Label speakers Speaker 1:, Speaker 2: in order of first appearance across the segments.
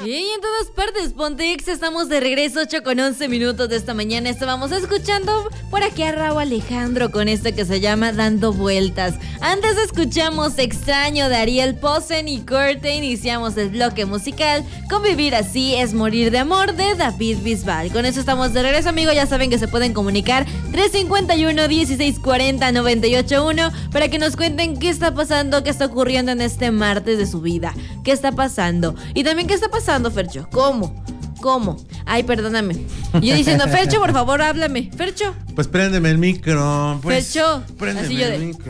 Speaker 1: Y en todas partes, Pontex, estamos de regreso, 8:11 de esta mañana. Estábamos escuchando por aquí a Rauw Alejandro con esto que se llama Dando Vueltas. Antes escuchamos Extraño de Ariel Posen y Corte. Iniciamos el bloque musical con Vivir Así es Morir de Amor de David Bisbal. Con eso estamos de regreso, amigos. Ya saben que se pueden comunicar 351-1640-981 para que nos cuenten qué está pasando, qué está ocurriendo en este martes de su vida. ¿Qué está pasando? Y también, ¿qué está pasando, Fercho? ¿Cómo? Ay, perdóname. Yo diciendo, Fercho, por favor, háblame. Fercho.
Speaker 2: Pues préndeme el micro. Pues,
Speaker 1: Fercho.
Speaker 2: Préndeme
Speaker 1: así yo de,
Speaker 2: el micro.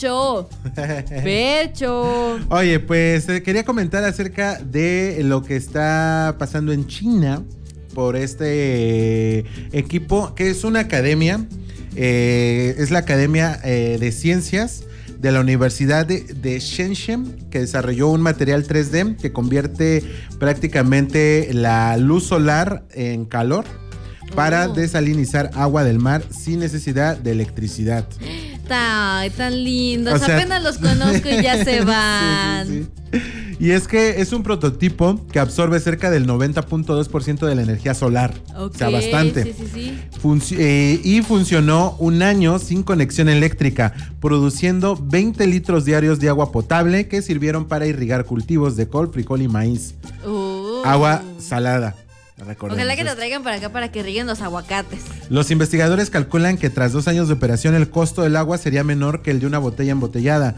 Speaker 1: Fercho.
Speaker 2: Oye, pues quería comentar acerca de lo que está pasando en China por este equipo, que es una academia. Es la Academia de Ciencias de la Universidad de Shenzhen, que desarrolló un material 3D que convierte prácticamente la luz solar en calor para desalinizar agua del mar sin necesidad de electricidad.
Speaker 1: Ay, tan lindos.
Speaker 2: O sea,
Speaker 1: apenas los conozco y ya se van.
Speaker 2: Sí. Y es que es un prototipo que absorbe cerca del 90.2% de la energía solar.
Speaker 1: Okay,
Speaker 2: o sea, bastante.
Speaker 1: Sí.
Speaker 2: Y funcionó un año sin conexión eléctrica, produciendo 20 litros diarios de agua potable que sirvieron para irrigar cultivos de col, frijol y maíz. Agua salada.
Speaker 1: Ojalá que lo traigan para acá para que ríen los aguacates.
Speaker 2: Los investigadores calculan que tras 2 años de operación el costo del agua sería menor que el de una botella embotellada.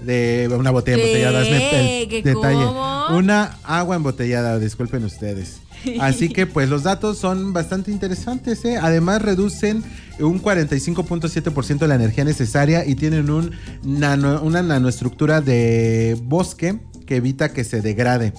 Speaker 2: Hazme el detalle.
Speaker 1: ¿Cómo?
Speaker 2: Una agua embotellada, disculpen ustedes. Así que pues los datos son bastante interesantes, ¿eh? Además reducen un 45.7% de la energía necesaria y tienen una nanoestructura de bosque que evita que se degrade.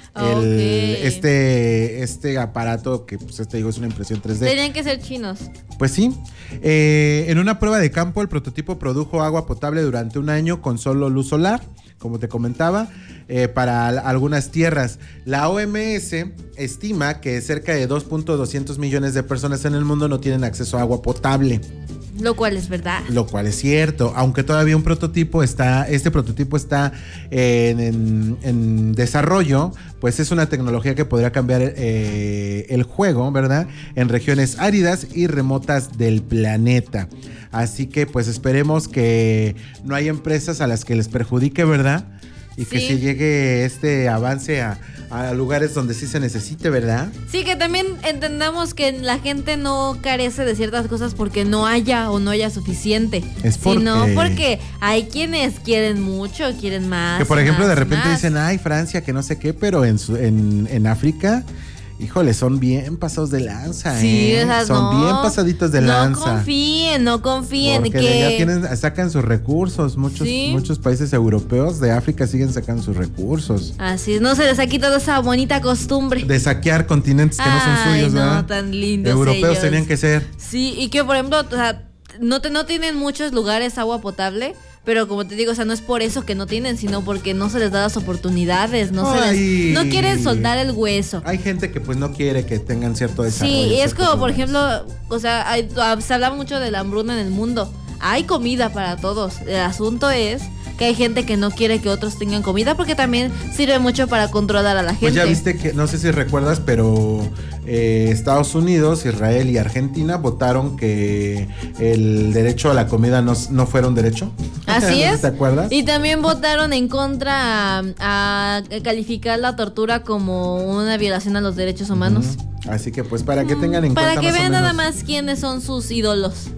Speaker 2: Este aparato que pues digo es una impresión 3D.
Speaker 1: Tenían que ser chinos.
Speaker 2: Pues sí. En una prueba de campo el prototipo produjo agua potable durante un año con solo luz solar, como te comentaba, para algunas tierras. La OMS estima que cerca de 2.200 millones de personas en el mundo no tienen acceso a agua potable.
Speaker 1: Lo cual es verdad.
Speaker 2: Lo cual es cierto, aunque todavía este prototipo está en desarrollo, pues es una tecnología que podría cambiar el juego, ¿verdad? En regiones áridas y remotas del planeta. Así que pues esperemos que no haya empresas a las que les perjudique, ¿verdad? Y que se llegue este avance a lugares donde sí se necesite, ¿verdad?
Speaker 1: Sí, que también entendamos que la gente no carece de ciertas cosas porque no haya o no haya suficiente.
Speaker 2: Es porque...
Speaker 1: sino porque hay quienes quieren mucho, quieren más.
Speaker 2: Que por ejemplo
Speaker 1: más,
Speaker 2: de repente
Speaker 1: más.
Speaker 2: dicen, ay, Francia, que no sé qué, pero en África... Híjole, son bien pasados de lanza,
Speaker 1: sí, o sea,
Speaker 2: son bien pasaditos de lanza.
Speaker 1: No confíen.
Speaker 2: Porque
Speaker 1: que
Speaker 2: ya sacan sus recursos. Muchos países europeos de África siguen sacando sus recursos.
Speaker 1: Así, no se les ha quitado esa bonita costumbre.
Speaker 2: De saquear continentes que no son suyos, ¿verdad?
Speaker 1: No, tan lindos
Speaker 2: europeos
Speaker 1: ellos.
Speaker 2: tenían que ser.
Speaker 1: Sí, y que por ejemplo, o sea, no tienen muchos lugares agua potable. Pero como te digo, o sea, no es por eso que no tienen, sino porque no se les da las oportunidades, no quieren soltar el hueso.
Speaker 2: Hay gente que pues no quiere que tengan cierto desarrollo.
Speaker 1: Sí, y es como, por ejemplo, o sea, se habla mucho de la hambruna en el mundo. Hay comida para todos. El asunto es que hay gente que no quiere que otros tengan comida porque también sirve mucho para controlar a la gente.
Speaker 2: Pues ya viste que, no sé si recuerdas, pero Estados Unidos, Israel y Argentina votaron que el derecho a la comida no fuera un derecho.
Speaker 1: Así es.
Speaker 2: ¿Te acuerdas?
Speaker 1: Y también votaron en contra a calificar la tortura como una violación a los derechos humanos.
Speaker 2: Así que pues para que tengan en cuenta
Speaker 1: para que vean
Speaker 2: más
Speaker 1: nada más quiénes son sus ídolos.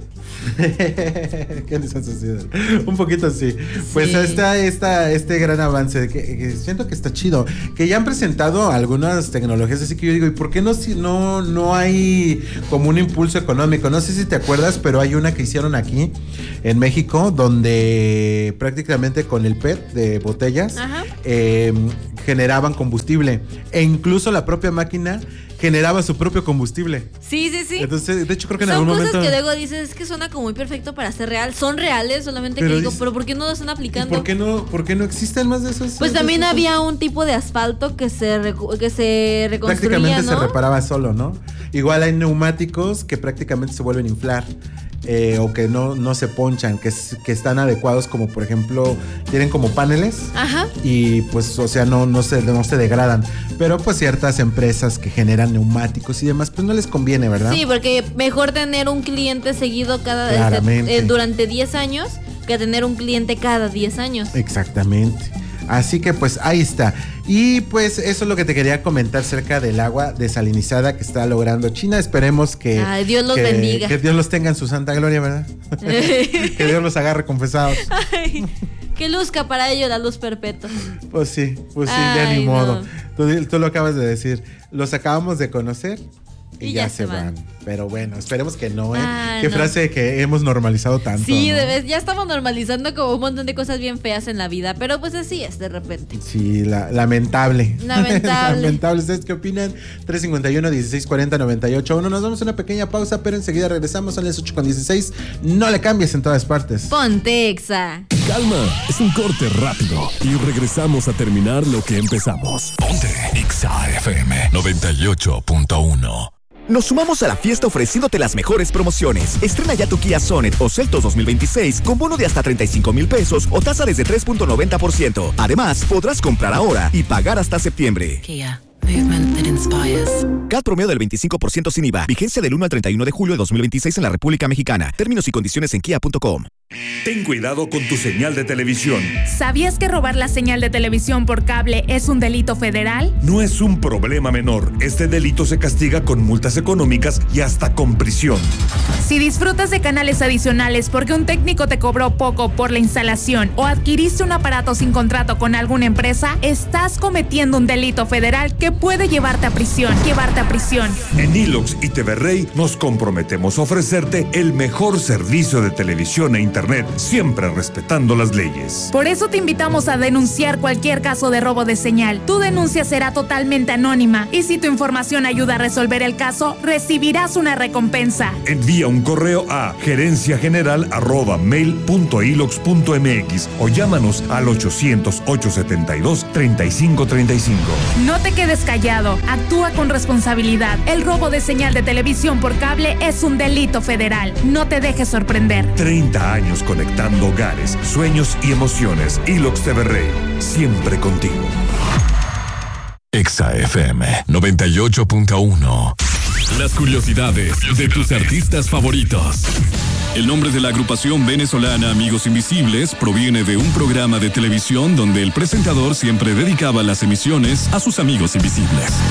Speaker 2: ¿Qué un poquito así. Pues está este gran avance que siento que está chido. Que ya han presentado algunas tecnologías, así que yo digo, ¿y por qué no hay como un impulso económico? No sé si te acuerdas, pero hay una que hicieron aquí en México donde prácticamente con el PET de botellas generaban combustible e incluso la propia máquina generaba su propio combustible.
Speaker 1: Sí.
Speaker 2: Entonces, de hecho, creo que en algún momento...
Speaker 1: Son cosas que luego dices, es que suena como muy perfecto para ser real. Son reales, solamente pero que digo, pero ¿por qué no lo están aplicando?
Speaker 2: ¿Por qué no existen más de esos?
Speaker 1: Pues también había un tipo de asfalto que se reconstruía,
Speaker 2: prácticamente
Speaker 1: ¿no?
Speaker 2: se reparaba solo, ¿no? Igual hay neumáticos que prácticamente se vuelven a inflar. o que no se ponchan, que están adecuados, como por ejemplo, tienen como paneles.
Speaker 1: Ajá.
Speaker 2: Y pues, o sea, no se degradan. Pero pues ciertas empresas que generan neumáticos y demás, pues no les conviene, ¿verdad?
Speaker 1: Sí, porque mejor tener un cliente seguido durante 10 años que tener un cliente cada 10 años.
Speaker 2: Exactamente. Así que pues ahí está. Y pues eso es lo que te quería comentar acerca del agua desalinizada que está logrando China. Esperemos que...
Speaker 1: Ay, Dios los bendiga.
Speaker 2: Que Dios los tenga en su santa gloria, ¿verdad? Que Dios los agarre confesados.
Speaker 1: Ay, que luzca para ello la luz perpetua.
Speaker 2: Pues sí, de ni modo. Tú lo acabas de decir. Los acabamos de conocer y ya se van. Pero bueno, esperemos que no, ¿eh? Qué frase que hemos normalizado tanto.
Speaker 1: Sí,
Speaker 2: ¿no?
Speaker 1: Ya estamos normalizando como un montón de cosas bien feas en la vida, pero pues así es de repente.
Speaker 2: Sí, lamentable. Lamentable. ¿Ustedes qué opinan? 351-1640-981. Nos damos una pequeña pausa, pero enseguida regresamos. Son las 8:16. No le cambies en todas partes.
Speaker 1: Ponte Exa.
Speaker 3: Calma, es un corte rápido y regresamos a terminar lo que empezamos. Ponte Exa FM 98.1.
Speaker 4: Nos sumamos a la fiesta ofreciéndote las mejores promociones. Estrena ya tu Kia Sonet o Seltos 2026 con bono de hasta 35,000 pesos o tasa desde 3.90%. Además, podrás comprar ahora y pagar hasta septiembre.
Speaker 5: Kia. Movement that inspires.
Speaker 4: CAT promedio del 25% sin IVA. Vigencia del 1 al 31 de julio de 2026 en la República Mexicana. Términos y condiciones en kia.com.
Speaker 6: Ten cuidado con tu señal de televisión.
Speaker 7: ¿Sabías que robar la señal de televisión por cable es un delito federal?
Speaker 6: No es un problema menor. Este delito se castiga con multas económicas y hasta con prisión.
Speaker 7: Si disfrutas de canales adicionales porque un técnico te cobró poco por la instalación o adquiriste un aparato sin contrato con alguna empresa, estás cometiendo un delito federal que puede llevarte a prisión.
Speaker 6: En Ilox y TV Rey nos comprometemos a ofrecerte el mejor servicio de televisión e internet, siempre respetando las leyes.
Speaker 7: Por eso te invitamos a denunciar cualquier caso de robo de señal. Tu denuncia será totalmente anónima y si tu información ayuda a resolver el caso, recibirás una recompensa.
Speaker 6: Envía un correo a gerenciageneral@mail.ilox.mx o llámanos al 800-872-3535.
Speaker 7: No te quedes callado, actúa con responsabilidad. El robo de señal de televisión por cable es un delito federal. No te dejes sorprender.
Speaker 6: 30 años conectando hogares, sueños y emociones. Ilox TV Rey, siempre contigo.
Speaker 3: Exa FM 98.1. Las curiosidades de tus artistas favoritos. El nombre de la agrupación venezolana Amigos Invisibles proviene de un programa de televisión donde el presentador siempre dedicaba las emisiones a sus amigos invisibles.